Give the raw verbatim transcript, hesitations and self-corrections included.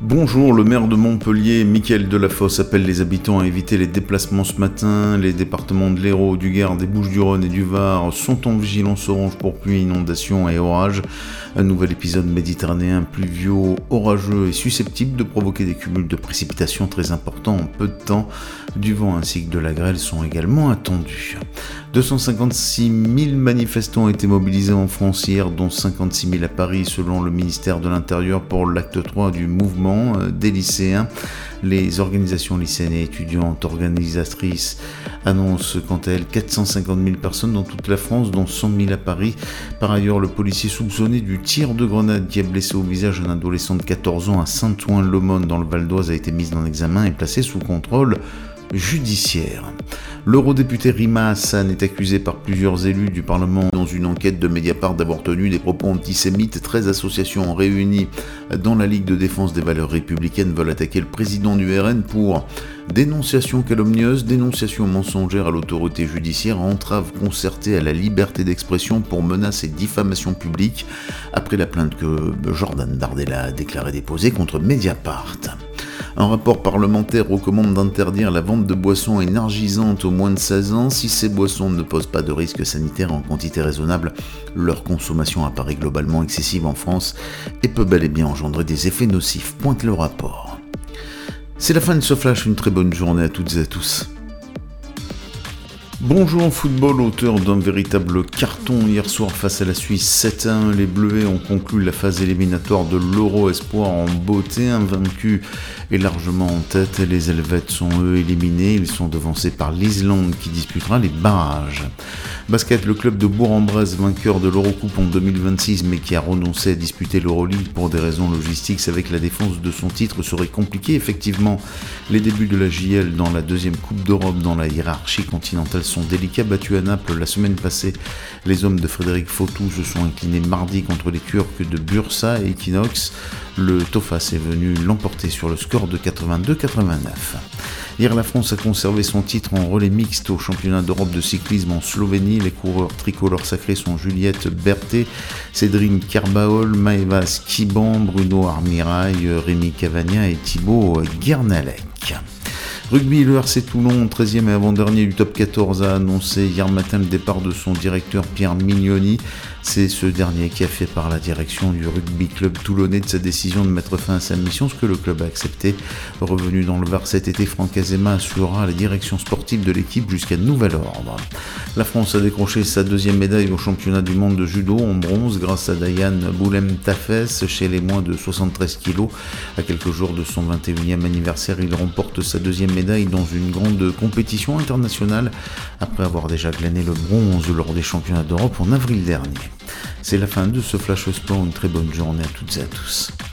Bonjour, le maire de Montpellier, Mickaël Delafosse, appelle les habitants à éviter les déplacements ce matin. Les départements de l'Hérault, du Gard, des Bouches-du-Rhône et du Var sont en vigilance orange pour pluie, inondations et orages. Un nouvel épisode méditerranéen pluvieux, orageux et susceptible de provoquer des cumuls de précipitations très importants en peu de temps. Du vent ainsi que de la grêle sont également attendus. deux cent cinquante-six mille manifestants ont été mobilisés en France hier, dont cinquante-six mille à Paris selon le ministère de l'Intérieur pour l'acte trois du mouvement des lycéens. Les organisations lycéennes et étudiantes organisatrices annoncent quant à elles quatre cent cinquante mille personnes dans toute la France, dont cent mille à Paris. Par ailleurs, le policier soupçonné du tir de grenade qui a blessé au visage un adolescent de quatorze ans à Saint-Ouen-l'Aumône dans le Val d'Oise a été mis en examen et placé sous contrôle judiciaire. L'eurodéputé Rima Hassan est accusé par plusieurs élus du Parlement dans une enquête de Mediapart d'avoir tenu des propos antisémites. treize associations réunies dans la Ligue de défense des valeurs républicaines veulent attaquer le président du R N pour dénonciation calomnieuse, dénonciation mensongère à l'autorité judiciaire, entrave concertée à la liberté d'expression pour menaces et diffamation publique, après la plainte que Jordan Bardella a déclaré déposée contre Mediapart. Un rapport parlementaire recommande d'interdire la vente de boissons énergisantes aux moins de seize ans. Si ces boissons ne posent pas de risque sanitaire en quantité raisonnable, leur consommation apparaît globalement excessive en France et peut bel et bien engendrer des effets nocifs, pointe le rapport. C'est la fin de ce flash, une très bonne journée à toutes et à tous. Bonjour football, auteur d'un véritable carton hier soir face à la Suisse sept à un, les Bleuets ont conclu la phase éliminatoire de l'Euro Espoir en beauté, invaincus et largement en tête. Les Helvètes sont eux éliminés, ils sont devancés par l'Islande qui disputera les barrages. Basket, le club de Bourg-en-Bresse, vainqueur de l'Eurocoupe en deux mille vingt-six mais qui a renoncé à disputer l'Euroleague pour des raisons logistiques, savait que la défense de son titre serait compliquée. Effectivement, les débuts de la J L dans la deuxième Coupe d'Europe dans la hiérarchie continentale sont délicats. Battus à Naples la semaine passée, les hommes de Frédéric Fautou se sont inclinés mardi contre les Turcs de Bursa et Equinox. Le Tofas est venu l'emporter sur le score de quatre-vingt-deux à quatre-vingt-neuf. Hier, la France a conservé son titre en relais mixte au championnat d'Europe de cyclisme en Slovénie. Les coureurs tricolores sacrés sont Juliette Berthet, Cédrine Carbaol, Maëva Skiban, Bruno Armirail, Rémi Cavagna et Thibaut Guernalec. Rugby, le R C Toulon, treizième et avant-dernier du top quatorze, a annoncé hier matin le départ de son directeur Pierre Mignoni. C'est ce dernier qui a fait part à la direction du rugby club toulonnais de sa décision de mettre fin à sa mission, ce que le club a accepté. Revenu dans le Var cet été, Franck Azema assurera la direction sportive de l'équipe jusqu'à nouvel ordre. La France a décroché sa deuxième médaille au championnat du monde de judo en bronze grâce à Dayan Boulem Tafes chez les moins de soixante-treize kilos. À quelques jours de son vingt et unième anniversaire, il remporte sa deuxième médaille dans une grande compétition internationale après avoir déjà glané le bronze lors des championnats d'Europe en avril dernier. C'est la fin de ce Flash Sport, une très bonne journée à toutes et à tous.